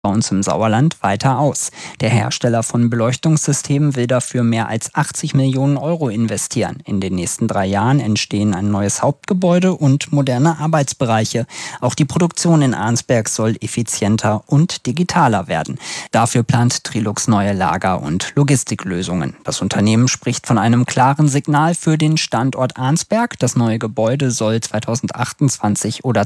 bei uns im Sauerland weiter aus. Der Hersteller von Beleuchtungssystemen will dafür mehr als 80 Millionen Euro investieren. In den nächsten 3 Jahren entstehen ein neues Hauptgebäude und moderne Arbeitsbereiche. Auch die Produktion in Arnsberg soll effizienter und digitaler werden. Dafür plant Trilux neue Lager- und Logistiklösungen. Das Unternehmen spricht von einem klaren Signal für den Standort Arnsberg. Das neue Gebäude soll 2028 oder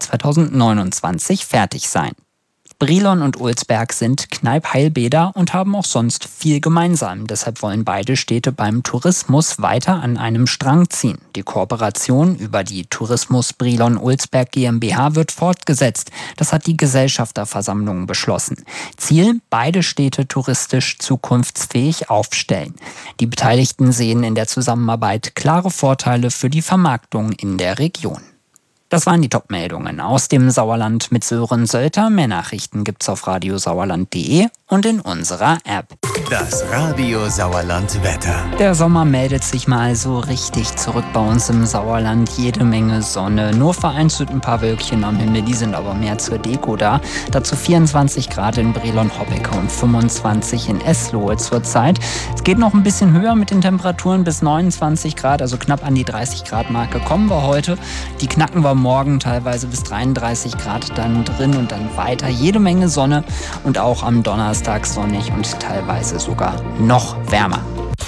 2029 fertig sein. Brilon und Ulsberg sind Kneipp-Heilbäder und haben auch sonst viel gemeinsam. Deshalb wollen beide Städte beim Tourismus weiter an einem Strang ziehen. Die Kooperation über die Tourismus Brilon-Ulsberg GmbH wird fortgesetzt. Das hat die Gesellschafterversammlung beschlossen. Ziel: beide Städte touristisch zukunftsfähig aufstellen. Die Beteiligten sehen in der Zusammenarbeit klare Vorteile für die Vermarktung in der Region. Das waren die Top-Meldungen aus dem Sauerland mit Sören Sölter. Mehr Nachrichten gibt's auf radiosauerland.de und in unserer App. Das Radio Sauerland Wetter. Der Sommer meldet sich mal so richtig zurück bei uns im Sauerland. Jede Menge Sonne, nur vereinzelt ein paar Wölkchen am Himmel, die sind aber mehr zur Deko da. Dazu 24 Grad in Brilon-Hobbecke und 25 in Eslohe zurzeit. Es geht noch ein bisschen höher mit den Temperaturen bis 29 Grad, also knapp an die 30 Grad Marke kommen wir heute. Die knacken wir morgen teilweise bis 33 Grad dann drin und dann weiter. Jede Menge Sonne und auch am Donnerstag sonnig und teilweise sogar noch wärmer.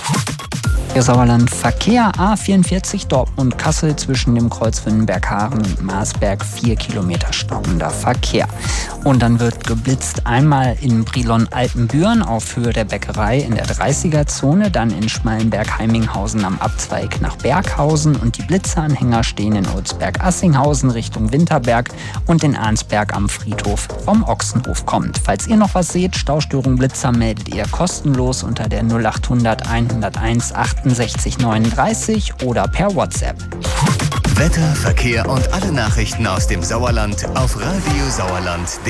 Der Sauerland Verkehr A44 Dortmund-Kassel zwischen dem Kreuz Wünnenberg-Haaren und Marsberg 4 Kilometer stockender Verkehr. Und dann wird geblitzt einmal in Brilon-Altenbüren auf Höhe der Bäckerei in der 30er-Zone, dann in Schmallenberg-Heiminghausen am Abzweig nach Berghausen und die Blitzeranhänger stehen in Ulsberg-Assinghausen Richtung Winterberg und in Arnsberg am Friedhof vom Ochsenhof kommt. Falls ihr noch was seht, Staustörung Blitzer, meldet ihr kostenlos unter der 0800 101 68 39 oder per WhatsApp. Wetter, Verkehr und alle Nachrichten aus dem Sauerland auf radiosauerland.de.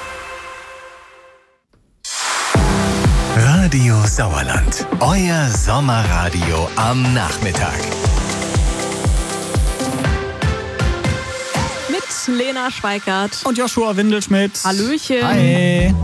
Radio Sauerland, euer Sommerradio am Nachmittag. Mit Lena Schweikart und Joshua Windelschmidt. Hallöchen. Hi.